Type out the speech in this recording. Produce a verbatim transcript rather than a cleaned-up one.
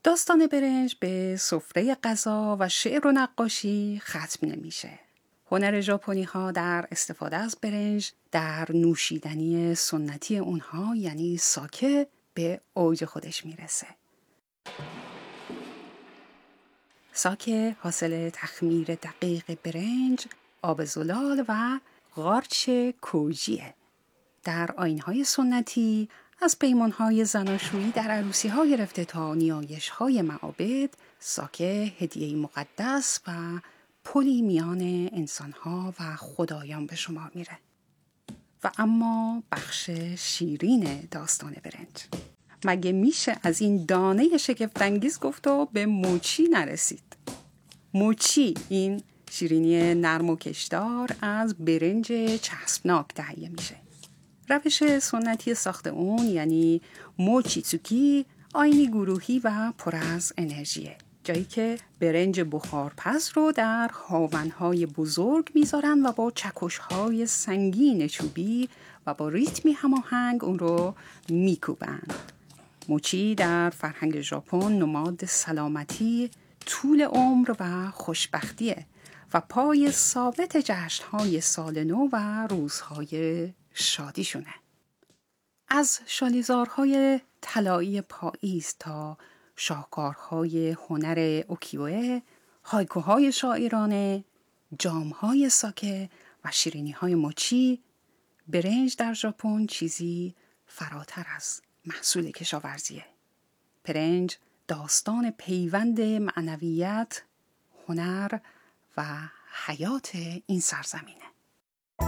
داستان برنج به سفره غذا و شعر و نقاشی ختم نمیشه. هنر ژاپنی ها در استفاده از برنج در نوشیدنی سنتی اونها یعنی ساکه به اوج خودش میرسه. ساکه حاصل تخمیر دقیق برنج، آب زلال و قارچ کوجیه. در آیین‌های سنتی از پیمان‌های زناشویی در عروسی‌ها گرفته تا نیایش‌های معابد، ساکه هدیه‌ای مقدس و پلی میان انسان‌ها و خدایان به شمار میره. و اما بخش شیرین داستان برنج. مگه میشه از این دانه شگفت‌انگیز گفت و به موچی نرسید؟ موچی این شیرینی نرم و کشدار از برنج چسبناک تهیه میشه. روش سنتی ساخت اون یعنی موچیتسوکی آینی گروهی و پر از انرژیه، جایی که برنج بخارپز رو در هاونهای بزرگ میذارن و با چکشهای سنگین چوبی و با ریتمی هماهنگ اون رو میکوبند. موچی در فرهنگ ژاپن نماد سلامتی، طول عمر و خوشبختیه و پای ثابت جشن‌های سال نو و روزهای شادیشونه. از شالیزارهای طلایی پاییز تا شاهکارهای هنر اوکیوه، هایکوهای شاعرانه، جامهای ساکه و شیرینیهای موچی، برنج در ژاپن چیزی فراتر از محصول کشاورزیه. برنج داستان پیوند معنویت، هنر و حیات این سرزمینه.